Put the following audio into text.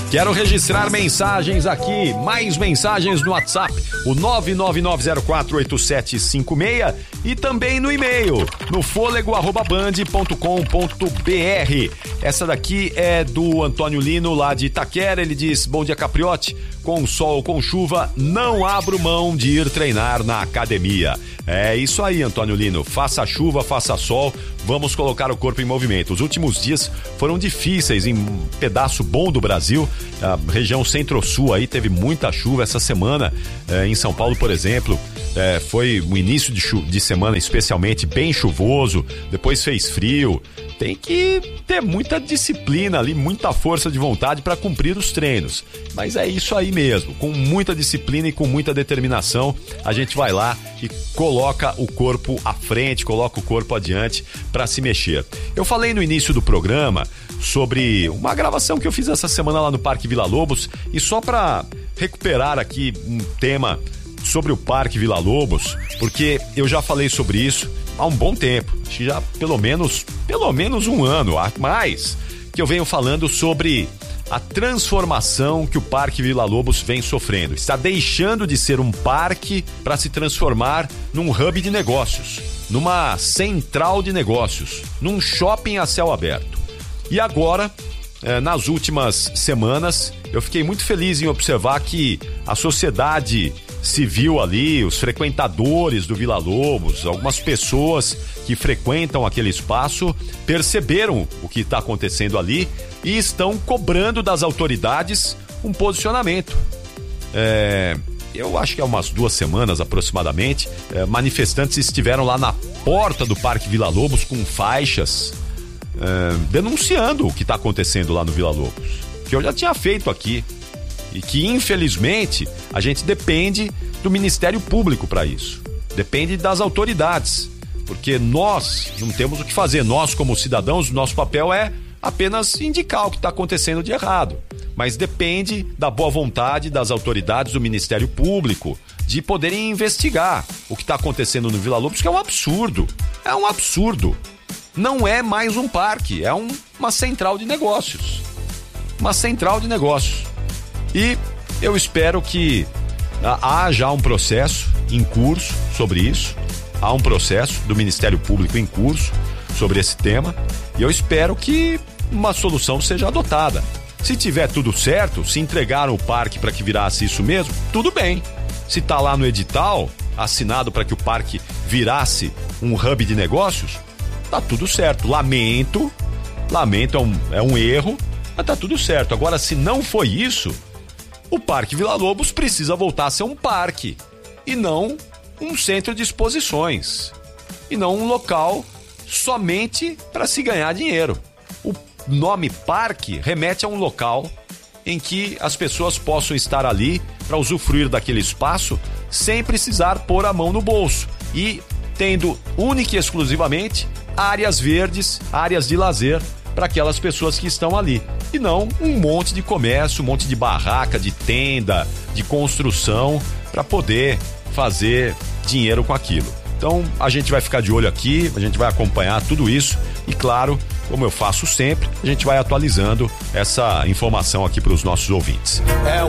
Quero registrar mensagens aqui, mais mensagens no WhatsApp, o 999048756 e também no e-mail, no fôlego@band.com.br. Essa daqui é do Antônio Lino, lá de Itaquera. Ele diz: bom dia, Capriotti, com sol ou com chuva, não abro mão de ir treinar na academia. É isso aí, Antônio Lino, faça chuva, faça sol, vamos colocar o corpo em movimento. Os últimos dias foram difíceis em um pedaço bom do Brasil, a região centro-sul aí teve muita chuva essa semana, em São Paulo, por exemplo, foi um início de semana especialmente bem chuvoso, depois fez frio. Tem que ter muita disciplina ali, muita força de vontade para cumprir os treinos. Mas é isso aí mesmo, com muita disciplina e com muita determinação, a gente vai lá e coloca o corpo à frente, coloca o corpo adiante para se mexer. Eu falei no início do programa sobre uma gravação que eu fiz essa semana lá no Parque Vila Lobos, e só para recuperar aqui um tema sobre o Parque Vila Lobos, porque eu já falei sobre isso há um bom tempo, acho que já pelo menos um ano, mais, que eu venho falando sobre a transformação que o Parque Vila Lobos vem sofrendo. Está deixando de ser um parque para se transformar num hub de negócios, numa central de negócios, num shopping a céu aberto. E agora, nas últimas semanas, eu fiquei muito feliz em observar que a sociedade civil ali, os frequentadores do Vila Lobos, algumas pessoas que frequentam aquele espaço perceberam o que está acontecendo ali e estão cobrando das autoridades um posicionamento. Eu acho que há umas 2 semanas aproximadamente, manifestantes estiveram lá na porta do Parque Vila Lobos com faixas denunciando o que está acontecendo lá no Vila Lobos, que eu já tinha feito aqui. E que, infelizmente, a gente depende do Ministério Público para isso. Depende das autoridades. Porque nós não temos o que fazer. Nós, como cidadãos, o nosso papel é apenas indicar o que está acontecendo de errado. Mas depende da boa vontade das autoridades do Ministério Público de poderem investigar o que está acontecendo no Vila Lobos, que é um absurdo. É um absurdo. Não é mais um parque, é uma central de negócios. Uma central de negócios. E eu espero que há já um processo em curso sobre isso, há um processo do Ministério Público em curso sobre esse tema, e eu espero que uma solução seja adotada. Se tiver tudo certo, se entregaram o parque para que virasse isso mesmo, tudo bem. Se está lá no edital, assinado para que o parque virasse um hub de negócios, tá tudo certo. Lamento, é um erro, mas tá tudo certo. Agora, se não foi isso, o Parque Vila Lobos precisa voltar a ser um parque e não um centro de exposições e não um local somente para se ganhar dinheiro. O nome parque remete a um local em que as pessoas possam estar ali para usufruir daquele espaço sem precisar pôr a mão no bolso e tendo única e exclusivamente áreas verdes, áreas de lazer para aquelas pessoas que estão ali. E não um monte de comércio, um monte de barraca, de tenda, de construção para poder fazer dinheiro com aquilo. Então a gente vai ficar de olho aqui, a gente vai acompanhar tudo isso e, claro, como eu faço sempre, a gente vai atualizando essa informação aqui para os nossos ouvintes.